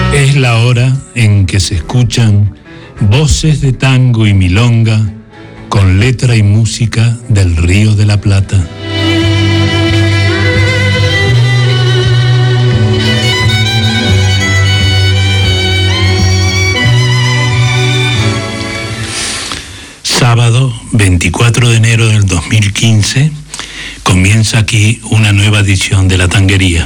Es la hora en que se escuchan voces de tango y milonga con letra y música del Río de la Plata. Sábado 24 de enero del 2015 comienza aquí una nueva edición de La Tanguería.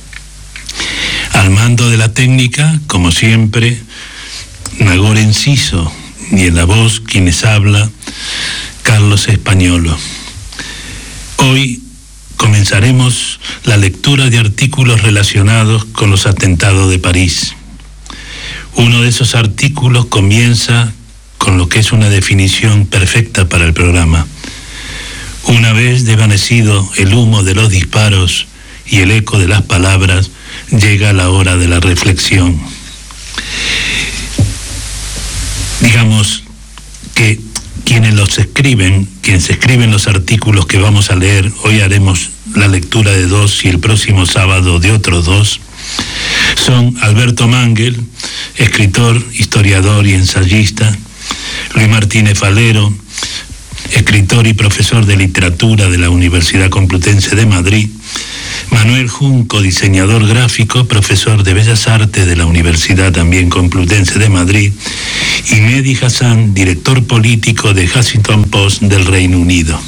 Al mando de la técnica, como siempre, Nagore Enciso, y en la voz quienes habla, Carlos Españolo. Hoy comenzaremos la lectura de artículos relacionados con los atentados de París. Uno de esos artículos comienza con lo que es una definición perfecta para el programa. Una vez desvanecido el humo de los disparos y el eco de las palabras, llega la hora de la reflexión. Digamos que quienes escriben los artículos que vamos a leer, hoy haremos la lectura de 2 y el próximo sábado de otros 2, son Alberto Mangel, escritor, historiador y ensayista, Luis Martínez Falero, escritor y profesor de literatura de la Universidad Complutense de Madrid, Manuel Junco, diseñador gráfico, profesor de Bellas Artes de la Universidad también Complutense de Madrid, y Mehdi Hassan, director político de Huffington Post del Reino Unido.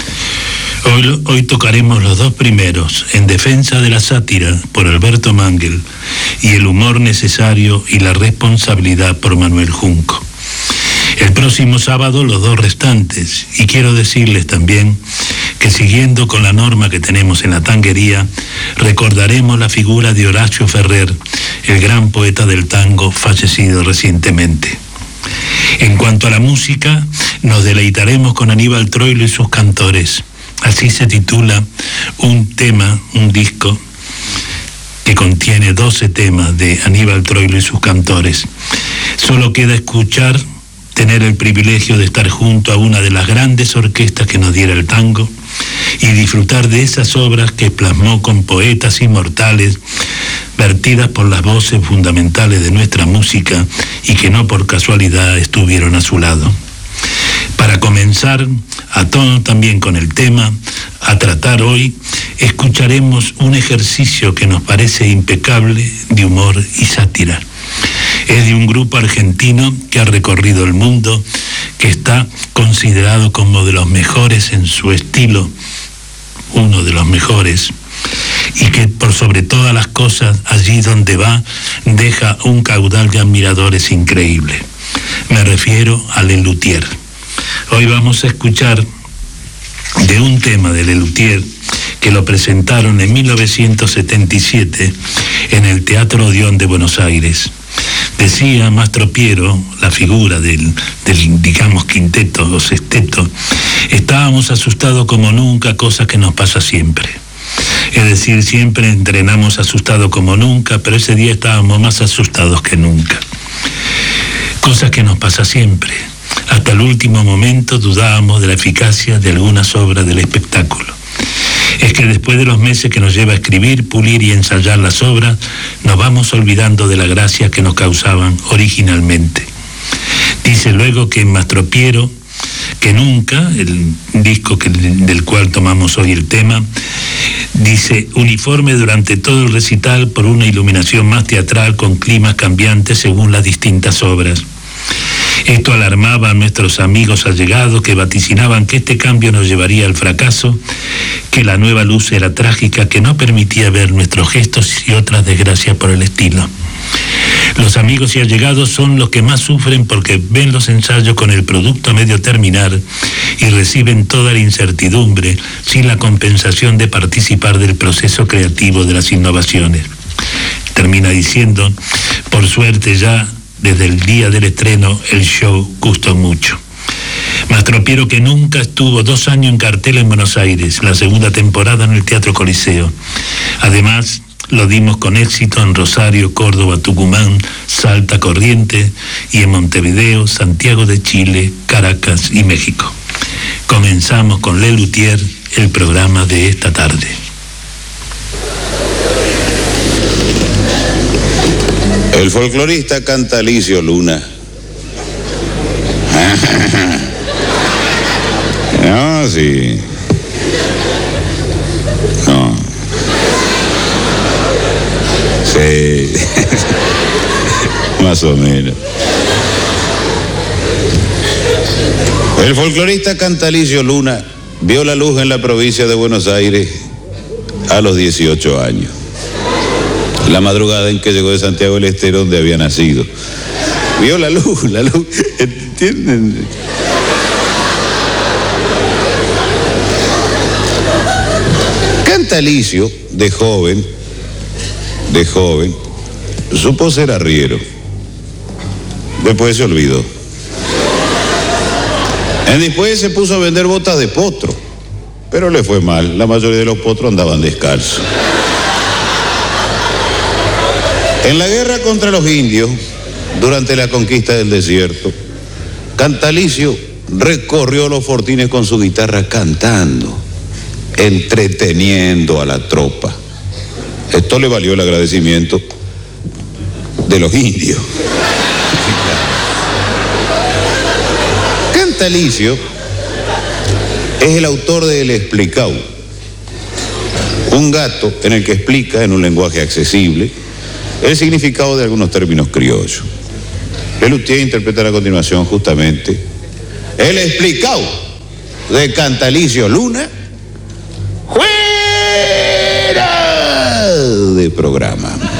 Hoy tocaremos los 2 primeros, En defensa de la sátira, por Alberto Mangel, y El humor necesario y la responsabilidad, por Manuel Junco. El próximo sábado los 2 restantes, y quiero decirles también que siguiendo con la norma que tenemos en la tanguería, recordaremos la figura de Horacio Ferrer, el gran poeta del tango fallecido recientemente. En cuanto a la música, nos deleitaremos con Aníbal Troilo y sus cantores. Así se titula un disco que contiene 12 temas de Aníbal Troilo y sus cantores. Solo queda tener el privilegio de estar junto a una de las grandes orquestas que nos diera el tango y disfrutar de esas obras que plasmó con poetas inmortales, vertidas por las voces fundamentales de nuestra música y que no por casualidad estuvieron a su lado. Para comenzar, a tono también con el tema a tratar hoy, escucharemos un ejercicio que nos parece impecable de humor y sátira. Es de un grupo argentino que ha recorrido el mundo, que está considerado como de los mejores en su estilo, uno de los mejores, y que por sobre todas las cosas, allí donde va, deja un caudal de admiradores increíble. Me refiero a Lelutier. Hoy vamos a escuchar de un tema de Lelutier que lo presentaron en 1977 en el Teatro Odeón de Buenos Aires. Decía Mastro Piero, la figura del digamos quinteto o sexteto, estábamos asustados como nunca, cosa que nos pasa siempre. Es decir, siempre entrenamos asustados como nunca, pero ese día estábamos más asustados que nunca. Cosa que nos pasa siempre. Hasta el último momento dudábamos de la eficacia de algunas obras del espectáculo. Es que después de los meses que nos lleva a escribir, pulir y ensayar las obras, nos vamos olvidando de la gracia que nos causaban originalmente. Dice luego que en Mastro Piero, que nunca, el disco del cual tomamos hoy el tema, dice, uniforme durante todo el recital por una iluminación más teatral con climas cambiantes según las distintas obras. Esto alarmaba a nuestros amigos allegados que vaticinaban que este cambio nos llevaría al fracaso, que la nueva luz era trágica, que no permitía ver nuestros gestos y otras desgracias por el estilo. Los amigos y allegados son los que más sufren porque ven los ensayos con el producto a medio terminar y reciben toda la incertidumbre sin la compensación de participar del proceso creativo de las innovaciones. Termina diciendo, por suerte ya desde el día del estreno el show gustó mucho. Mastro Piero, que nunca estuvo 2 años en cartel en Buenos Aires, la segunda temporada en el Teatro Coliseo. Además, lo dimos con éxito en Rosario, Córdoba, Tucumán, Salta, Corrientes y en Montevideo, Santiago de Chile, Caracas y México. Comenzamos con Lelutier, el programa de esta tarde. El folclorista Cantalicio Luna. No, sí. No. Sí. Más o menos. El folclorista Cantalicio Luna vio la luz en la provincia de Buenos Aires a los 18 años. La madrugada en que llegó de Santiago del Estero, donde había nacido. Vio la luz, ¿entienden? Cantalicio, de joven, supo ser arriero. Después se olvidó. Después se puso a vender botas de potro, pero le fue mal. La mayoría de los potros andaban descalzos. En la guerra contra los indios, durante la conquista del desierto, Cantalicio recorrió los fortines con su guitarra cantando, entreteniendo a la tropa. Esto le valió el agradecimiento de los indios. Cantalicio es el autor de El Explicao, un gato en el que explica en un lenguaje accesible el significado de algunos términos criollos. Lelutier interpretará a continuación justamente El Explicao de Cantalicio Luna, fuera de programa.